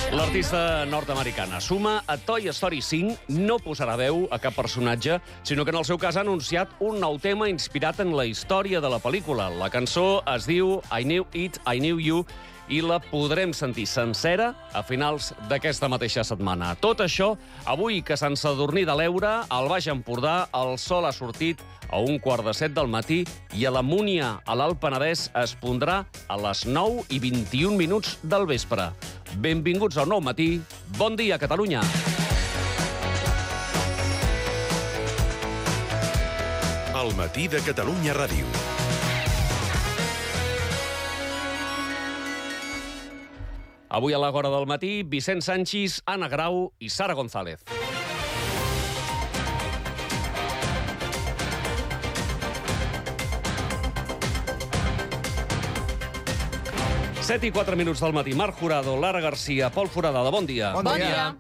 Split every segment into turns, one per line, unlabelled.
L'artista nord-americana suma a Toy Story 5 no posarà veu a cap personatge, sinó que en el seu cas ha anunciat un nou tema inspirat en la història de la pel·lícula. La cançó es diu I Knew It, I Knew You, i la podrem sentir sencera a finals d'aquesta mateixa setmana. Tot això, avui que Sant Sadurní de l'Eure, al Baix Empordà, el sol ha sortit a 1:15 del matí i a la Múnia, a l'Alt Penedès, es pondrà a les 9:21 del vespre. Benvinguts al Nou Matí. Bon dia, Catalunya.
El matí de Catalunya Ràdio.
Avui a l'Agora del Matí, Vicent Sanchis, Anna Grau i Sara González. Set i 4 minuts del matí. Marc Jurado, Lara Garcia, Pol Foradada, bon dia.
Bon dia.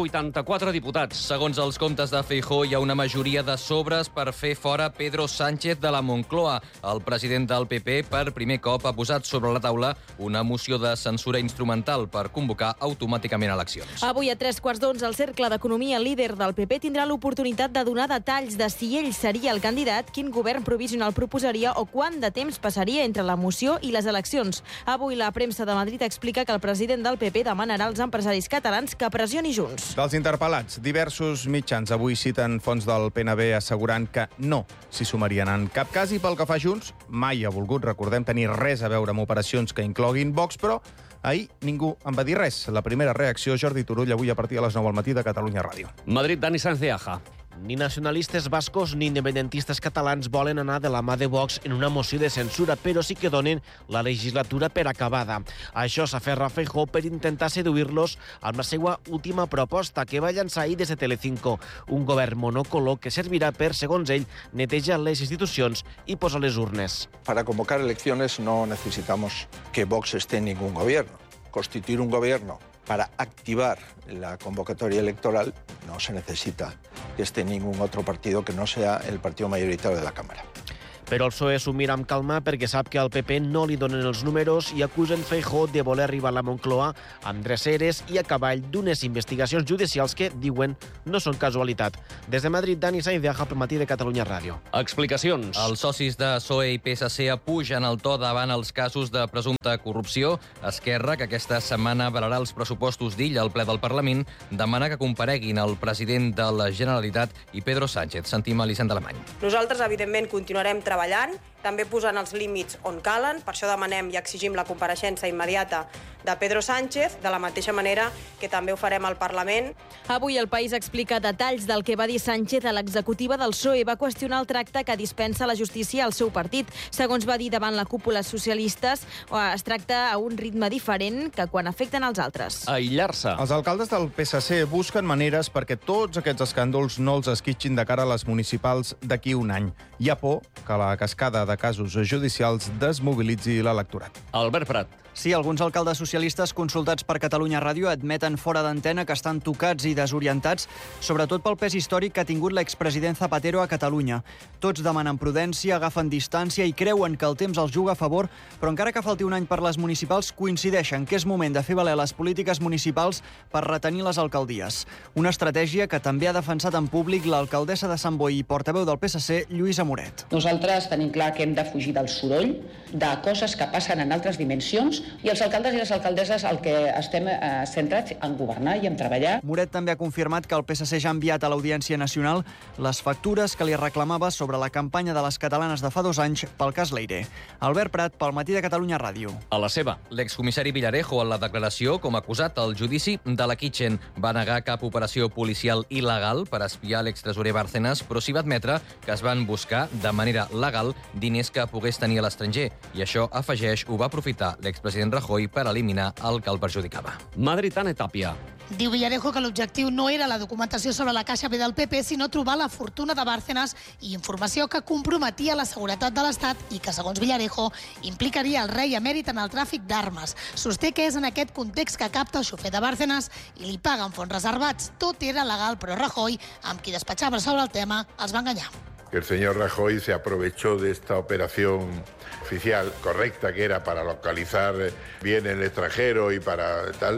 184 diputats.
Segons els comptes de Feijóo, hi ha una majoria de sobres per fer fora Pedro Sánchez de la Moncloa. El president del PP, per primer cop, ha posat sobre la taula una moció de censura instrumental per convocar automàticament eleccions.
Avui a 3:15, el Cercle d'Economia, líder del PP, tindrà l'oportunitat de donar detalls de si ell seria el candidat, quin govern provisional proposaria o quant de temps passaria entre la moció i les eleccions. Avui la premsa de Madrid explica que el president del PP demanarà als empresaris catalans que pressioni Junts.
Dels interpel·lats, diversos mitjans avui citen fonts del PNB assegurant que no s'hi sumarien en cap cas, i pel que fa Junts, mai ha volgut, recordem, tenir res a veure amb operacions que incloguin Vox, però ahir ningú en va dir res. La primera reacció, Jordi Turull, avui a partir de les 9 al matí de Catalunya Ràdio.
Madrid, Dani Sáenz de Aja.
Ni nacionalistes bascos ni independentistes catalans volen anar de la mà de Vox en una moció de censura, però sí que donen la legislatura per acabada. Això s'aferra Feijóo per intentar seduir-los amb la seva última proposta, que va llançar ahir des de Telecinco, un govern monocolor que servirà per, segons ell, netejar les institucions i posar les urnes.
Para convocar elecciones no necesitamos que Vox esté en ningún gobierno. Constituir un gobierno para activar la convocatoria electoral no se necesita que esté ningún otro partido que no sea el partido mayoritario de la Cámara.
Però el PSOE s'ho mira amb calma perquè sap que al PP no li donen els números i acusen Feijóo de voler arribar a la Moncloa amb dreceres i a cavall d'unes investigacions judicials que, diuen, no són casualitat. Des de Madrid, Dani Sáenz de Aja, pel matí de Catalunya Ràdio.
Explicacions.
Els socis de PSOE i PSC apugen el to davant els casos de presumpta corrupció. Esquerra, que aquesta setmana avalarà els pressupostos d'Illa al ple del Parlament, demana que compareguin el president de la Generalitat i Pedro Sánchez. Sentim Elisenda Alemany.
Nosaltres, evidentment, continuarem treballant, també posant els límits on calen. Per això demanem i exigim la compareixença immediata de Pedro Sánchez, de la mateixa manera que també ho farem al Parlament.
Avui el País explica detalls del que va dir Sánchez a l'executiva del PSOE. Va qüestionar el tracte que dispensa la justícia al seu partit. Segons va dir davant la cúpula socialistes, es tracta a un ritme diferent que quan afecten els altres.
Aïllar-se.
Els alcaldes del PSC busquen maneres perquè tots aquests escàndols no els esquitxin de cara a les municipals d'aquí un any. Hi ha por que la cascada de casos judicials desmobilitzi l'electorat.
Albert Prat.
Sí, alguns alcaldes socialistes consultats per Catalunya Ràdio admeten fora d'antena que estan tocats i desorientats, sobretot pel pes històric que ha tingut l'expresident Zapatero a Catalunya. Tots demanen prudència, agafen distància i creuen que el temps els juga a favor, però encara que falti un any per les municipals, coincideixen que és moment de fer valer les polítiques municipals per retenir les alcaldies. Una estratègia que també ha defensat en públic l'alcaldessa de Sant Boi i portaveu del PSC, Lluïsa Moret.
Nosaltres tenim clar que hem de fugir del soroll, de coses que passen en altres dimensions, i els alcaldes i les alcaldesses el que estem centrats en governar i en treballar.
Moret també ha confirmat que el PSC ja ha enviat a l'Audiència Nacional les factures que li reclamava sobre la campanya de les catalanes de fa 2 anys pel cas Leire. Albert Prat, pel matí de Catalunya Ràdio.
A la seva.
L'excomissari Villarejo, en la declaració com a acusat al judici de la Kitchen, va negar cap operació policial il·legal per espiar l'extresorer Bárcenas, però s'hi va admetre que es van buscar de manera legal diners que pogués tenir a l'estranger. I això, afegeix, ho va aprofitar l'expresident Rajoy per eliminar el que el perjudicava.
Madrid, Anna Tàpia.
Diu Villarejo que l'objectiu no era la documentació sobre la caixa B del PP, sinó trobar la fortuna de Bárcenas i informació que comprometia la seguretat de l'Estat i que, segons Villarejo, implicaria el rei emèrit en el tràfic d'armes. Sosté que és en aquest context que capta el xofer de Bárcenas i li paguen fons reservats. Tot era legal, però Rajoy, amb qui despatxava sobre el tema, els va enganyar.
Que el señor Rajoy se aprovechó de esta operación oficial correcta que era para localizar bien en el extranjero y para tal,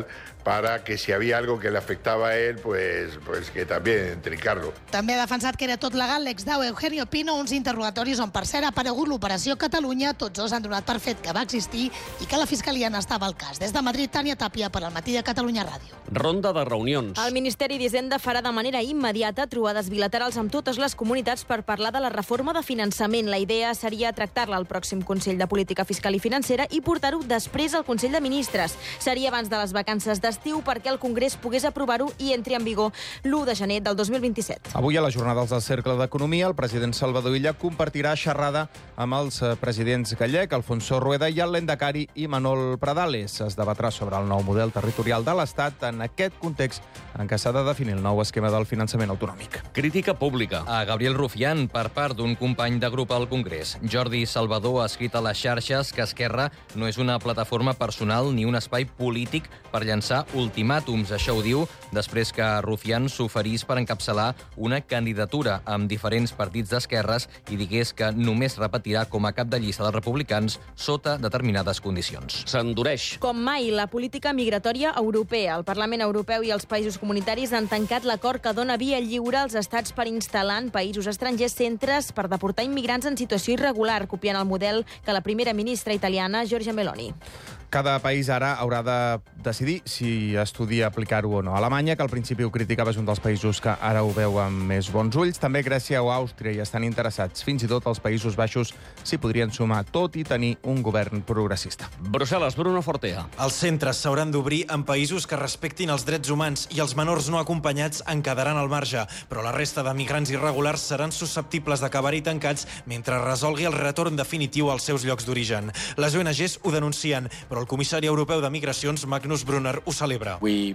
para que si había algo que le afectaba a él, pues que también trincarlo.
També ha defensat que era tot legal l'exdau Eugenio Pino, uns interrogatoris on, per cert, ha aparegut l'Operació Catalunya. Tots dos han donat per fet que va existir i que la Fiscalia n'estava al cas. Des de Madrid, Tània Tàpia, per al Matí de Catalunya Ràdio.
Ronda de reunions.
El Ministeri d'Hisenda farà de manera immediata trobades bilaterals amb totes les comunitats per parlar de la reforma de finançament. La idea seria tractar-la al pròxim Consell de Política Fiscal i Financera i portar-ho després al Consell de Ministres. Seria abans de les vacances d'estiu perquè el Congrés pogués aprovar-ho i entri en vigor l'1 de gener del 2027.
Avui, a les jornades del Cercle d'Economia, el president Salvador Illa compartirà xerrada amb els presidents Gallec, Alfonso Rueda i el Lendakari i Manol Pradales. Es debatrà sobre el nou model territorial de l'Estat en aquest context en què s'ha de definir el nou esquema del finançament autonòmic.
Crítica pública.
A Gabriel Rufián per part d'un company de grup al Congrés. Jordi Salvador ha escrit a les xarxes que Esquerra no és una plataforma personal ni un espai polític per llançar ultimàtums. Això ho diu després que Rufián s'oferís per encapçalar una candidatura amb diferents partits d'esquerres i digués que només repetirà com a cap de llista dels republicans sota determinades condicions.
S'endureix.
Com mai, la política migratòria europea. El Parlament Europeu i els països comunitaris han tancat l'acord que dona via lliure als estats per instal·lar en països estrangers centres per deportar immigrants en situació irregular, copiant el model que la primera ministra italiana, Giorgia Meloni.
Cada país ara haurà de decidir si estudia aplicar-ho o no. Alemanya, que al principi ho criticava, és un dels països que ara ho veu amb més bons ulls. També Grècia o Àustria hi estan interessats. Fins i tot els Països Baixos s'hi podrien sumar, tot i tenir un govern progressista.
Brussel·les, Bruno Fortea.
Els centres s'hauran d'obrir en països que respectin els drets humans i els menors no acompanyats en quedaran al marge. Però la resta de migrants irregulars seran susceptibles d'acabar-hi tancats mentre resolgui el retorn definitiu als seus llocs d'origen. Les ONGs ho denuncien, però el comissari europeu de Migracions, Magnus Brunner, ho celebra.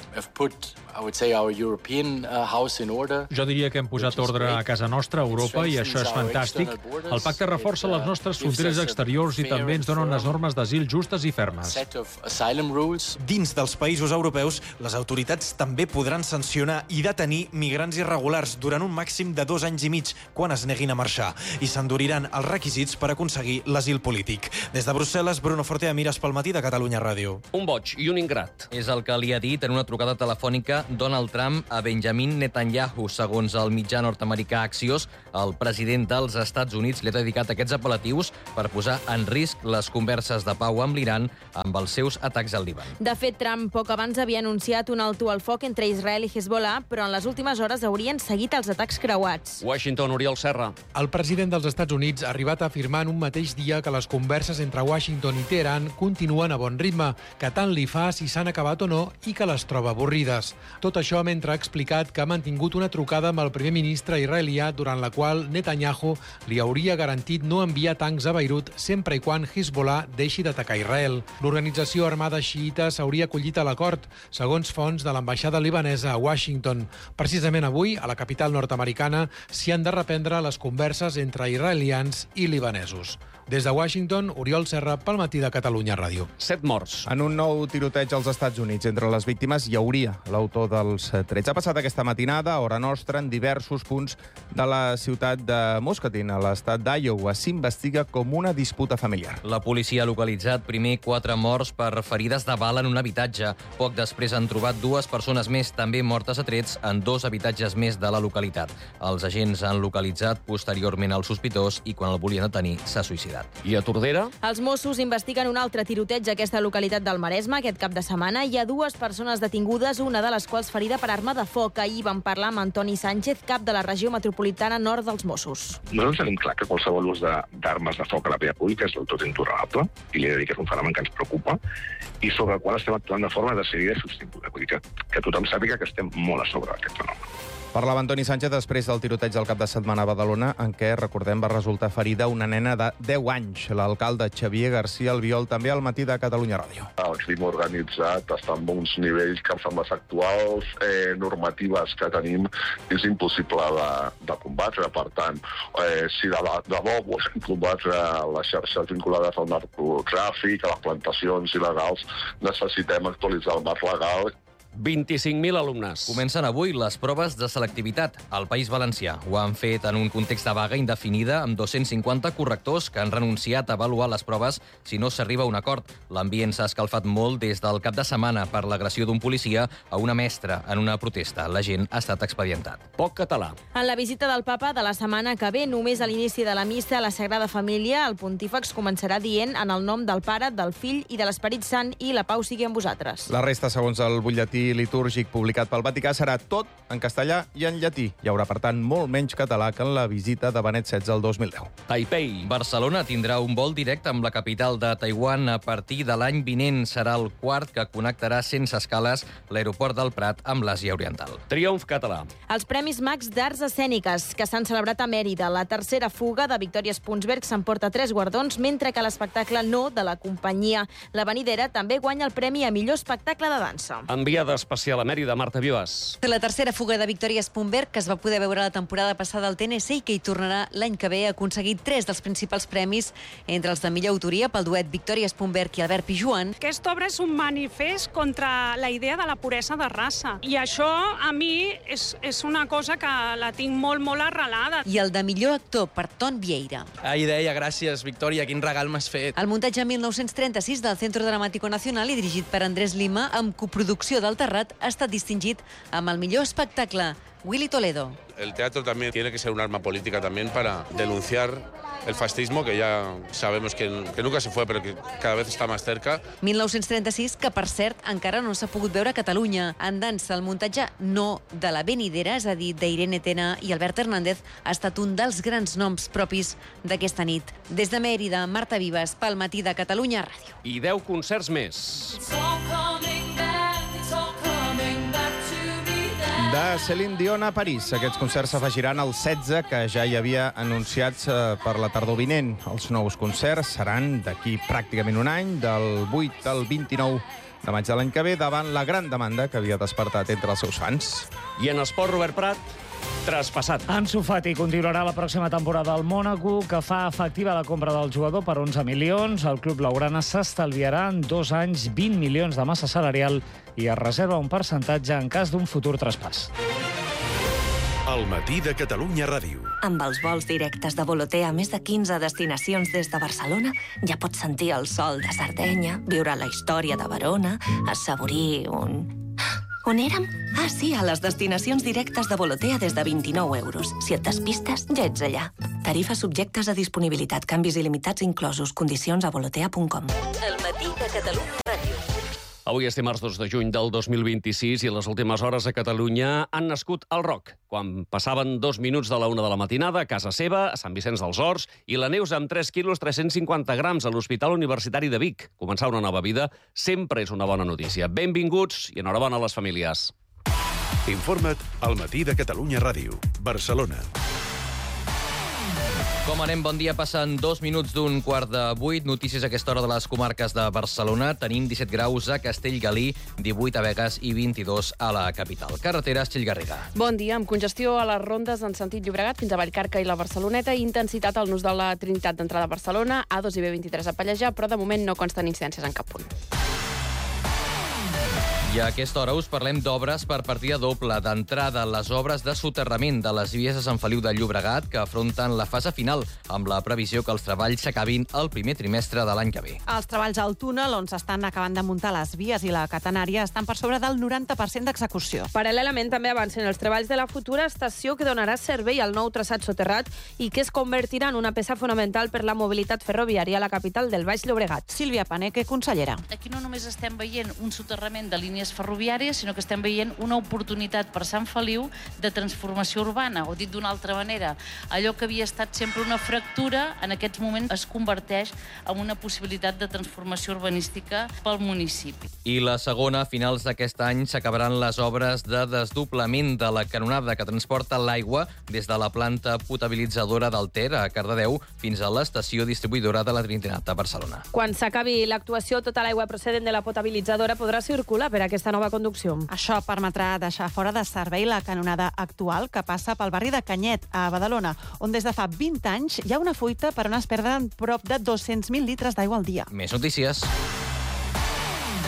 Jo diria que hem posat ordre a casa nostra, a Europa, i això és fantàstic. El pacte reforça les nostres fronteres exteriors i també ens dona unes normes d'asil justes i fermes.
Dins dels països europeus, les autoritats també podran sancionar i detenir migrants irregulars durant un màxim de 2 anys i mig quan es neguin a marxar i s'enduriran els requisits per aconseguir l'asil polític. Des de Brussel·les, Bruno Fortea, Mires pel Matí de Catalunya Ràdio.
Un boig i un ingrat.
És el que li ha dit en una trucada telefònica Donald Trump a Benjamin Netanyahu. Segons el mitjà nord-americà Axios, el president dels Estats Units li ha dedicat aquests apel·latius per posar en risc les converses de pau amb l'Iran amb els seus atacs al Líban.
De fet, Trump poc abans havia anunciat un alto al foc entre Israel i Hezbollah, però en les últimes hores haurien seguit els atacs creuats.
Washington, Oriol Serra.
El president dels Estats Units ha arribat a afirmar en un mateix dia que les converses entre Washington i Teheran continuen a bon ritme, que tant li fa si s'han acabat o no i que les troba avorrides. Tot això mentre ha explicat que ha mantingut una trucada amb el primer ministre israelià durant la qual Netanyahu li hauria garantit no enviar tancs a Beirut sempre i quan Hezbollah deixi d'atacar Israel. L'organització armada xiïta s'hauria acollit a l'acord, segons fonts de l'ambaixada libanesa a Washington. Precisament avui, a la capital nord-americana, s'hi han de reprendre les converses entre israelians i libanesos. Des de Washington, Oriol Serra, pel Matí de Catalunya Ràdio.
7 morts.
En un nou tiroteig als Estats Units, entre les víctimes hi hauria l'autor dels trets. Ha passat aquesta matinada, a hora nostra, en diversos punts de la ciutat de Muscatine, a l'estat d'Iowa. S'investiga com una disputa familiar.
La policia ha localitzat primer 4 morts per ferides de bala en un habitatge. Poc després han trobat 2 persones més, també mortes a trets, en 2 habitatges més de la localitat. Els agents han localitzat posteriorment el sospitós i quan el volien detenir s'ha suïcidat.
I a Tordera?
Els Mossos investiguen un altre tiroteig a aquesta localitat del Maresme. Aquest cap de setmana hi ha 2 persones detingudes, una de les quals ferida per arma de foc. Ahir vam parlar amb Antoni Sánchez, cap de la regió metropolitana nord dels Mossos.
Nosaltres tenim clar que qualsevol ús d'armes de foc a la via pública és del tot intolerable, i li he de dir que és un fenomen que ens preocupa, i sobre el qual estem actuant de forma decidida i sostinguda. Vull dir que tothom sàpiga que estem molt a sobre d'aquest fenomen.
Parlava Antoni Sánchez després del tiroteig del cap de setmana a Badalona, en què, recordem, va resultar ferida una nena de 10 anys. L'alcalde Xavier García Albiol, també al Matí de Catalunya Ràdio.
El crim organitzat està en uns nivells que amb les actuals normatives que tenim és impossible de combatre. Per tant, si de debò volem combatre les xarxes vinculades al narcotràfic, a les plantacions il·legals, necessitem actualitzar el marc legal
25.000 alumnes.
Comencen avui les proves de selectivitat al País Valencià. Ho han fet en un context de vaga indefinida amb 250 correctors que han renunciat a avaluar les proves si no s'arriba a un acord. L'ambient s'ha escalfat molt des del cap de setmana per l'agressió d'un policia a una mestra en una protesta. La gent ha estat expedientat.
Poc català.
En la visita del papa de la setmana que ve, només a l'inici de la missa a la Sagrada Família, el pontífex començarà dient en el nom del Pare, del Fill i de l'Esperit Sant i la pau sigui amb vosaltres.
La resta, segons el butlletí litúrgic publicat pel Vaticà, serà tot en castellà i en llatí. Hi haurà, per tant, molt menys català que en la visita de Benet XVI el 2010.
Taipei.
Barcelona tindrà un vol directe amb la capital de Taiwan a partir de l'any vinent. Serà el quart que connectarà sense escales l'aeroport del Prat amb l'Àsia Oriental.
Triomf català.
Els Premis Max d'Arts Escèniques, que s'han celebrat a Mèrida. La tercera fuga de Victòria Spunsberg s'emporta 3 guardons, mentre que l'espectacle No, de la companyia La Venidera, també guanya el premi a millor espectacle de dansa.
Enviada especial a Mèrida, Marta Vives.
La tercera fuga de Victòria Spunsberg, que es va poder veure la temporada passada al TNC i que hi tornarà l'any que ve, ha aconseguit 3 dels principals premis, entre els de millor autoria pel duet Victòria Spunsberg i Albert Pijuan.
Aquesta obra és un manifest contra la idea de la puresa de raça. I això, a mi, és una cosa que la tinc molt arrelada.
I el de millor actor per Ton Vieira.
Ahir deia, gràcies, Victòria, quin regal m'has fet.
El muntatge 1936 del Centro Dramático Nacional i dirigit per Andrés Lima, amb coproducció del Terrat, ha estat distingit amb el millor espectacle, Willy Toledo.
El teatro también tiene que ser un arma política también para denunciar el fascismo, que ya sabemos que nunca se fue, pero que cada vez está más cerca.
1936, que per cert encara no s'ha pogut veure a Catalunya. En dansa, el muntatge No, de la Venidera, és a dir, d'Irene Tena i Albert Hernández, ha estat un dels grans noms propis d'aquesta nit. Des de Mèrida, Marta Vives, pel Matí de Catalunya Ràdio.
I 10 concerts més.
De Céline Dion a París. Aquests concerts s'afegiran als 16 que ja hi havia anunciats per la tardor vinent. Els nous concerts seran d'aquí pràcticament un any, del 8 al 29 de maig de l'any que ve, davant la gran demanda que havia despertat entre els seus fans.
I en esport, Robert Prat, traspassat.
Ansu Fati continuarà la pròxima temporada al Mònaco, que fa efectiva la compra del jugador per 11 milions. El club blaugrana s'estalviarà en 2 anys 20 milions de massa salarial i es reserva un percentatge en cas d'un futur traspàs.
El Matí de Catalunya Ràdio.
Amb els vols directes de Volotea a més de 15 destinacions des de Barcelona, ja pots sentir el sol de Sardenya, viure la història de Verona, assaborir un... On érem? Ah, sí, a les destinacions directes de Volotea des de 29 euros. Si et despistes, ja ets allà. Tarifes subjectes a disponibilitat, canvis il·limitats inclosos, condicions a volotea.com. El Matí de Catalunya Ràdio.
Avui és dimarts 2 de juny del 2026 i les últimes hores a Catalunya han nascut al rock. Quan passaven 2 minuts de la 1 de la matinada, a casa seva, a Sant Vicenç dels Horts, i la Neus amb 3 quilos 350 grams a l'Hospital Universitari de Vic. Començar una nova vida sempre és una bona notícia. Benvinguts i enhorabona a les famílies.
Informa't al Matí de Catalunya Ràdio. Barcelona.
Com anem? Bon dia. Passen 2 minuts d'un quart de 8. Notícies a aquesta hora de les comarques de Barcelona. Tenim 17 graus a Castellgalí, 18 a Begues i 22 a la capital. Carreteres, Txell Garriga.
Bon dia. Amb congestió a les rondes en sentit Llobregat fins a Vallcarca i la Barceloneta i intensitat al nus de la Trinitat d'entrada a Barcelona, A2 i B23 a Pallejà, però de moment no consten incidències en cap punt.
I a aquesta hora us parlem d'obres per partida doble. D'entrada, les obres de soterrament de les vies de Sant Feliu de Llobregat, que afronten la fase final, amb la previsió que els treballs s'acabin el primer trimestre de l'any que ve.
Els treballs al túnel, on s'estan acabant de muntar les vies i la catenària, estan per sobre del 90% d'execució.
Paral·lelament també avancen els treballs de la futura estació que donarà servei al nou traçat soterrat i que es convertirà en una peça fonamental per la mobilitat ferroviària a la capital del Baix Llobregat.
Sílvia Paneque, consellera.
Aquí no només estem veient un soterrament de línies ferroviàries, sinó que estem veient una oportunitat per Sant Feliu de transformació urbana, o dit d'una altra manera, allò que havia estat sempre una fractura, en aquests moments es converteix en una possibilitat de transformació urbanística pel municipi.
I la segona, a finals d'aquest any, s'acabaran les obres de desdoblament de la canonada que transporta l'aigua des de la planta potabilitzadora del Ter a Cardedeu fins a l'estació distribuïdora de la Trinitat de Barcelona.
Quan s'acabi l'actuació, tota l'aigua procedent de la potabilitzadora podrà circular per aquesta nova conducció.
Això permetrà deixar fora de servei la canonada actual que passa pel barri de Canyet, a Badalona, on des de fa 20 anys hi ha una fuita per on es perden prop de 200.000 litres d'aigua al dia.
Més notícies.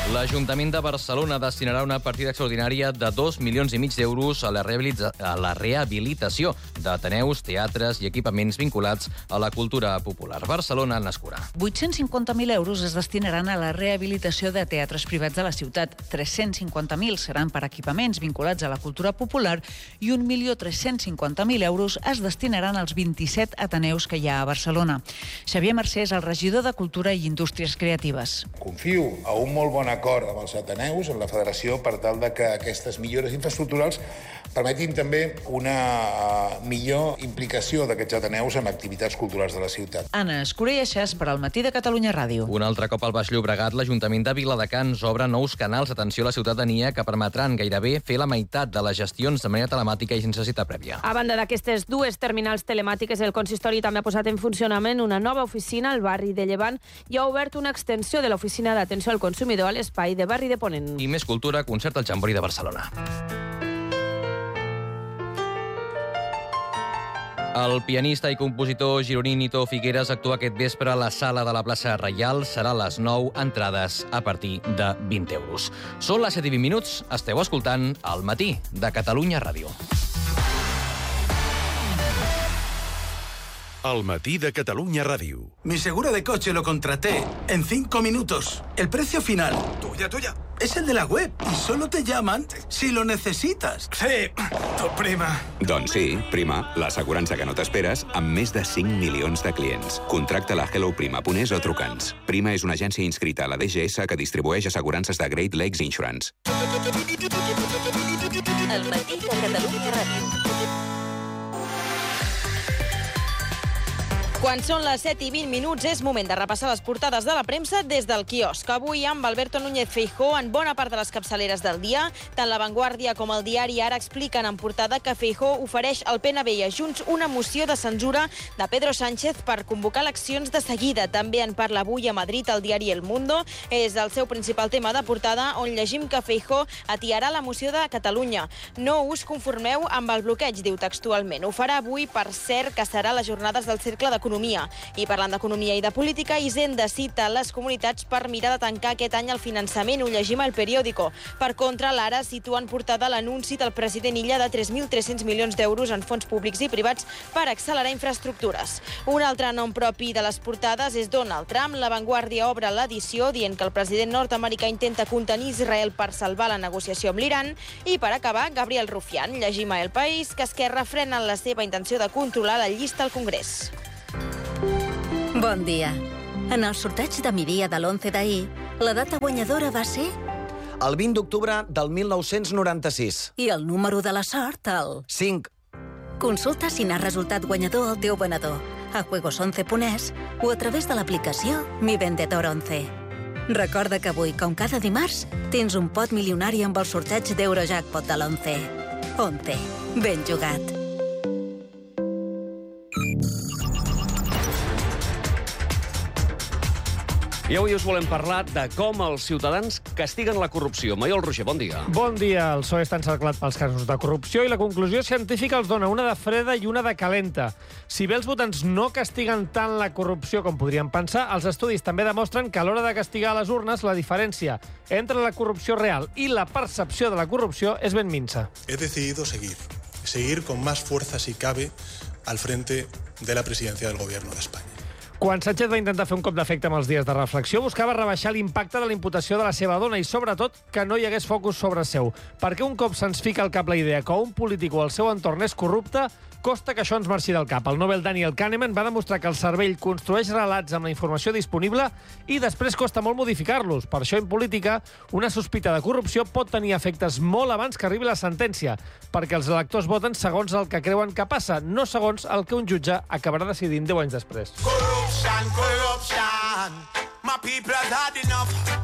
L'Ajuntament de Barcelona destinarà una partida extraordinària de 2,5 milions d'euros a la rehabilitació d'ateneus, teatres i equipaments vinculats a la cultura popular. Barcelona en l'escura.
850.000 euros es destinaran a la rehabilitació de teatres privats de la ciutat. 350.000 seran per equipaments vinculats a la cultura popular i 1.350.000 euros es destinaran als 27 ateneus que hi ha a Barcelona. Xavier Mercè és el regidor de Cultura i Indústries Creatives.
Confio a un molt bon acord amb els ateneus, amb la federació, per tal de que aquestes millores infraestructurals permetin també una millor implicació d'aquests ateneus en activitats culturals de la ciutat.
Anna Escurelleixas per al Matí de Catalunya Ràdio.
Un altre cop al Baix Llobregat, l'Ajuntament de Viladecans obre nous canals d'atenció a la ciutadania que permetran gairebé fer la meitat de les gestions de manera telemàtica i sense cita prèvia.
A banda d'aquestes dues terminals telemàtiques, el consistori també ha posat en funcionament una nova oficina al barri de Llevant i ha obert una extensió de l'oficina d'atenció al consumidor a l'espai de barri de Ponent.
I més cultura, concert al Jambori de Barcelona. El pianista i compositor gironí Nito Figueres actua aquest vespre a la sala de la plaça Reial. Serà a les 9, entrades a partir de 20 euros. Són les 7:20. Esteu escoltant El Matí de Catalunya Ràdio.
El Matí de Catalunya Ràdio.
Mi seguro de coche lo contraté en 5 minutos. El precio final. Tuya. Es el de la web y solo te llaman si lo necesitas. Sí, tu prima.
Doncs sí, Prima, l'assegurança que no t'esperes amb més de 5 milions de clients. Contracta-la a helloprima.es o truca'ns. Prima és una agència inscrita a la DGS que distribueix assegurances de Great Lakes Insurance.
El Matí de Catalunya Ràdio.
Quan són les 7:20 és moment de repassar les portades de la premsa des del quiosc. Avui amb Alberto Núñez Feijóo en bona part de les capçaleres del dia. Tant La Vanguardia com el diari Ara expliquen en portada que Feijóo ofereix al PNB i a Junts una moció de censura de Pedro Sánchez per convocar eleccions de seguida. També en parla avui a Madrid el diari El Mundo. És el seu principal tema de portada, on llegim que Feijóo atiarà la moció de Catalunya. No us conformeu amb el bloqueig, diu textualment. Ho farà avui, per cert, que serà les jornades del Cercle d'Economia. I parlant d'economia i de política, Hisenda cita les comunitats per mirar de tancar aquest any el finançament. Ho llegim al Periódico. Per contra, l'Ara situa en portada l'anunci del president Illa de 3.300 milions d'euros en fons públics i privats per accelerar infraestructures. Un altre nom propi de les portades és Donald Trump. La Vanguardia obre l'edició dient que el president nord-americà intenta contenir Israel per salvar la negociació amb l'Iran. I per acabar, Gabriel Rufián. Llegim a El País que Esquerra frena la seva intenció de controlar la llista al Congrés.
Bon dia. En el sorteig de migdia de l'11 d'ahir, la data guanyadora va ser...
El 20 d'octubre del 1996.
I el número de la sort, el...
5.
Consulta si n'ha resultat guanyador el teu venedor a juegos11.es o a través de l'aplicació Mi Vendedor 11. Recorda que avui, com cada dimarts, tens un pot milionari amb el sorteig d'Eurojackpot de l'11. 11. Ben jugat.
I avui us volem parlar de com els ciutadans castiguen la corrupció. Maiol Roger, bon dia.
Bon dia. El PSOE està encerclat pels casos de corrupció i la conclusió científica els dona una de freda i una de calenta. Si bé els votants no castiguen tant la corrupció com podríem pensar, els estudis també demostren que a l'hora de castigar a les urnes la diferència entre la corrupció real i la percepció de la corrupció és ben minsa.
He decidido seguir con más fuerza si cabe al frente de la presidencia del Gobierno de España.
Quan Sánchez va intentar fer un cop d'efecte amb els dies de reflexió, buscava rebaixar l'impacte de la imputació de la seva dona i, sobretot, que no hi hagués focus sobre seu. Perquè un cop se'ns fica al cap la idea que un polític o el seu entorn és corrupte, costa que això ens marxi del cap. El Nobel Daniel Kahneman va demostrar que el cervell construeix relats amb la informació disponible i després costa molt modificar-los. Per això, en política, una sospita de corrupció pot tenir efectes molt abans que arribi la sentència, perquè els electors voten segons el que creuen que passa, no segons el que un jutge acabarà decidint 10 anys després. Corruption, my people have had enough.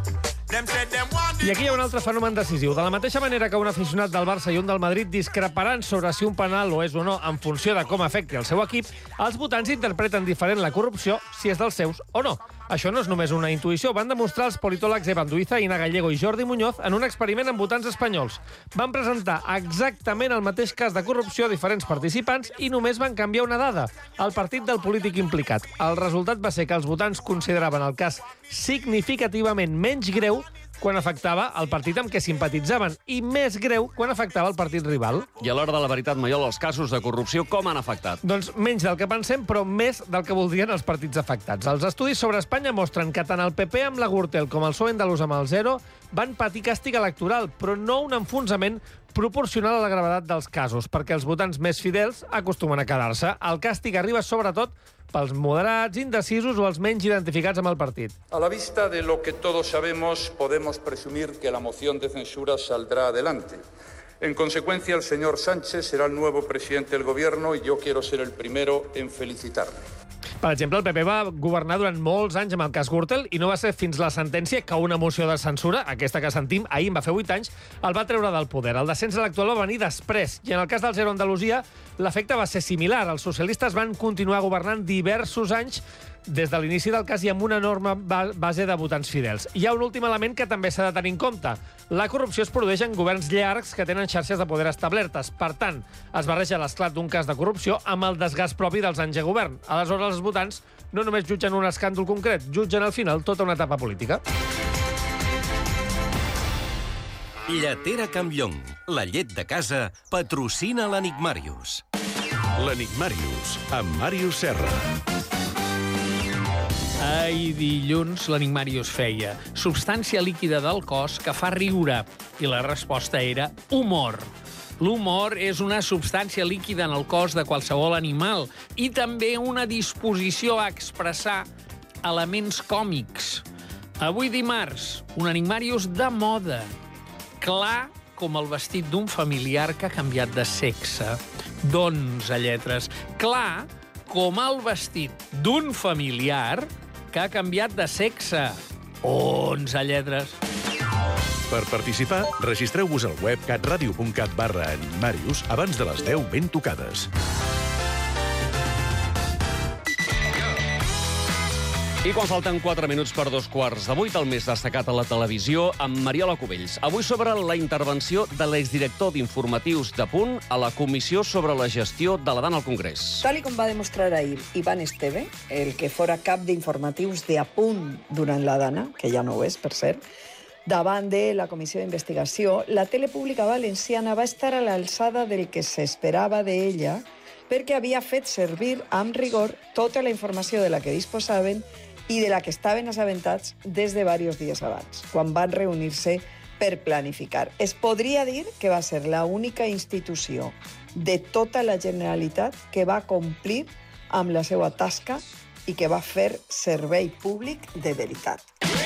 I aquí hi ha un altre fenomen decisiu. De la mateixa manera que un aficionat del Barça i un del Madrid discreparan sobre si un penal ho és o no en funció de com afecti el seu equip, els votants interpreten diferent la corrupció si és dels seus o no. Això no és només una intuïció. Van demostrar els politòlegs Evan Duiza, Ina Gallego i Jordi Muñoz en un experiment amb votants espanyols. Van presentar exactament el mateix cas de corrupció a diferents participants i només van canviar una dada, el partit del polític implicat. El resultat va ser que els votants consideraven el cas significativament menys greu
quan afectava el partit amb què simpatitzaven i més greu quan afectava el partit rival.
I a l'hora de la veritat, Maiol, els casos de corrupció com han afectat?
Doncs menys del que pensem, però més del que voldrien els partits afectats. Els estudis sobre Espanya mostren que tant el PP amb la Gürtel com el PSOE andalús amb el Zero van patir càstig electoral, però no un enfonsament proporcional a la gravetat dels casos, perquè els votants més fidels acostumen a quedar-se. El càstig arriba sobretot pels moderats, indecisos o els menys identificats amb el partit.
A la vista de lo que todos sabemos, podemos presumir que la moción de censura saldrá adelante. En consecuencia, el señor Sánchez será el nuevo presidente del gobierno y yo quiero ser el primero en felicitarle.
Per exemple, el PP va governar durant molts anys amb el cas Gürtel i no va ser fins la sentència que una moció de censura, aquesta que sentim, ahir en va fer 8 anys, el va treure del poder. El descens electoral va venir després i en el cas del Zero Andalusia l'efecte va ser similar. Els socialistes van continuar governant diversos anys des de l'inici del cas i amb una enorme base de votants fidels. Hi ha un últim element que també s'ha de tenir en compte. La corrupció es produeix en governs llargs que tenen xarxes de poder establertes. Per tant, es barreja l'esclat d'un cas de corrupció amb el desgast propi dels anys de govern. Aleshores, els votants no només jutgen un escàndol concret, jutgen al final tota una etapa política.
Lletera Campllong, la llet de casa, patrocina l'Enigmàrius.
L'Enigmàrius, amb Màrius Serra.
Ahir dilluns l'Enigmàrius feia substància líquida del cos que fa riure i la resposta era humor. L'humor és una substància líquida en el cos de qualsevol animal i també una disposició a expressar elements còmics. Avui dimarts, un Enigmàrius de moda, clar com el vestit d'un familiar que ha canviat de sexe, d'11 lletres. Clar com el vestit d'un familiar que ha canviat de sexe, 11 lletres.
Per participar, registreu-vos al web catradio.cat/Enigmàrius abans de les 10 ben tocades.
I quan falten 4 minuts per 2:15 el més destacat a la televisió amb Mariola Cubells. Avui sobre la intervenció de l'exdirector d'informatius de Punt a la Comissió sobre la gestió de la Dana al Congrés.
Tal com va demostrar ahir Ivan Esteve, el que fora cap d'informatius de Punt durant la Dana, que ja no ho és, per cert, davant de la Comissió d'Investigació, la tele pública valenciana va estar a l'alçada del que s'esperava d'ella perquè havia fet servir amb rigor tota la informació de la que disposaven i de la que estaven assabentats des de diversos dies abans, quan van reunir-se per planificar. Es podria dir que va ser l'única institució de tota la Generalitat que va complir amb la seva tasca i que va fer servei públic de veritat.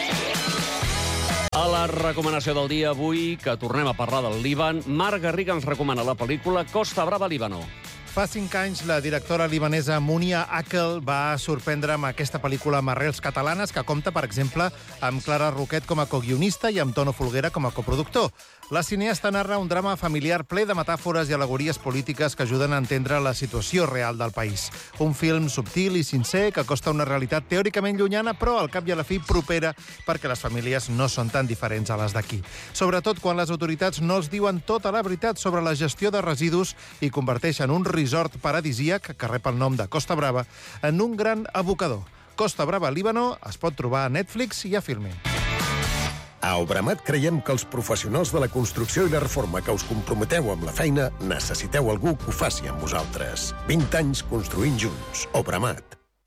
A la recomanació del dia avui, que tornem a parlar del Líban, Marc Garriga ens recomana la pel·lícula Costa Brava, Líbano.
Fa 5 anys, la directora libanesa Munia Akel va sorprendre amb aquesta pel·lícula amb arrels catalanes que compta, per exemple, amb Clara Roquet com a coguionista i amb Tono Folguera com a coproductor. La cineasta narra un drama familiar ple de metàfores i al·legories polítiques que ajuden a entendre la situació real del país. Un film subtil i sincer que acosta una realitat teòricament llunyana, però al cap i a la fi propera, perquè les famílies no són tan diferents a les d'aquí. Sobretot quan les autoritats no els diuen tota la veritat sobre la gestió de residus i converteixen un resort paradisíac, que rep el nom de Costa Brava, en un gran abocador. Costa Brava, Líbano, es pot trobar a Netflix i a Filmin.
A Obramat creiem que els professionals de la construcció i la reforma que us comprometeu amb la feina necessiteu algú que ho faci amb vosaltres. 20 anys construint junts. Obramat.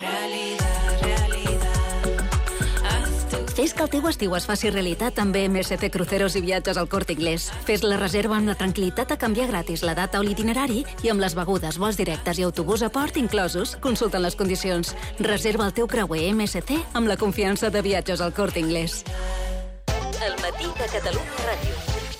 Fes que el teu estiu es faci realitat amb MSC Cruceros i Viatges al Corte Inglés. Fes la reserva amb la tranquil·litat a canviar gratis la data o l'itinerari i amb les begudes, vols directes i autobús a port inclosos. Consulta les condicions. Reserva el teu creuer MSC amb la confiança de Viatges al Corte Inglés.
El matí de Catalunya Ràdio.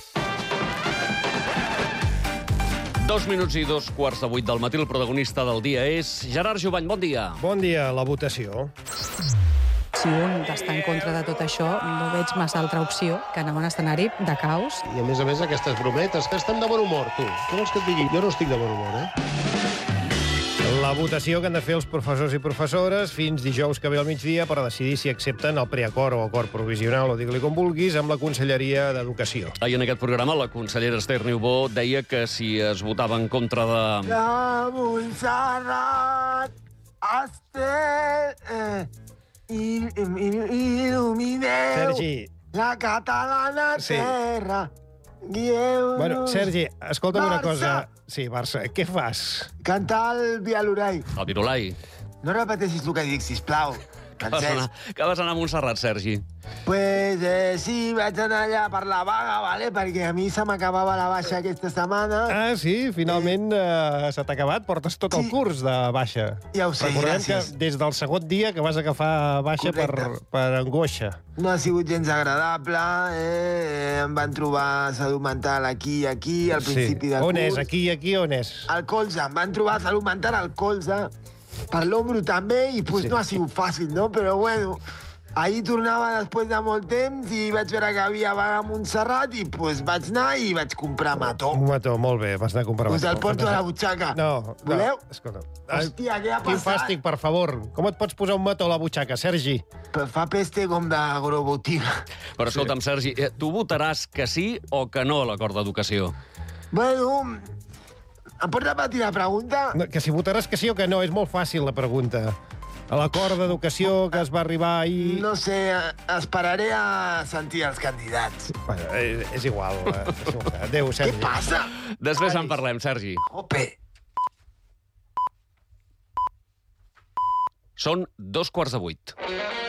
2 minuts i 2:15 del matí. El protagonista del dia és Gerard Jovany. Bon dia.
Bon dia. La votació.
Si un està en contra de tot això, no veig massa altra opció que anar a un escenari de caos.
I a més aquestes brometes, que estem de bon humor, tu. Què vols que et digui? Jo no estic de bon humor, La votació que han de fer els professors i professores fins dijous que ve al migdia per a decidir si accepten el preacord o acord provisional, o digue-li com vulguis, amb la Conselleria d'Educació.
Ahir en aquest programa la consellera Esther Niubó deia que si es votava en contra de...
La Montserrat, Esther... Il·lumineu...
Sergi,
La catalana
Sí.
terra. Guieu...
Bueno, Sergi, escolta'm una
Barça!
cosa. Sí, Barça. Què fas?
Cantar el Vialurei.
El Virolai.
No repeteixis el que dic, sisplau.
Que vas anar a Montserrat, Sergi?
Pues sí, vaig anar allà per la vaga, ¿vale? Perquè a mi se m'acabava la baixa aquesta setmana.
Ah, sí? Finalment se t'ha acabat? Portes tot el curs de baixa.
Ja ho sé,
Recordem
gràcies.
que des del segon dia que vas agafar baixa per angoixa.
No ha sigut gens agradable, em van trobar salut mental aquí i aquí, al principi del
On
curs.
és? Aquí i aquí on és?
Al colze, em van trobar salut mental al colze, per l'ombro també, i pues no ha sigut fàcil, no? Però bueno, ahir tornava després de molt temps i vaig veure que havia vaga a Montserrat i pues vaig anar i vaig comprar mató.
Un mató, molt bé, vas anar a comprar
Us
mató.
el porto a la butxaca.
No,
Voleu?
escolta.
Hòstia, què ha
Quin
passat?
fàstic, per favor. Com et pots posar un mató a la butxaca, Sergi?
Però fa peste com de grobotina.
Però escolta'm, Sergi, tu votaràs que sí o que no a l'acord d'educació?
Bueno, em pots repetir la pregunta?
No, que si votaràs que sí o que no, és molt fàcil la pregunta. A l'acord d'educació que es va arribar ahir...
No sé, esperaré a sentir els candidats.
Bueno, és igual. Adéu, Sergi.
Què passa?
Després en parlem, Sergi.
Ope.
Són 7:15.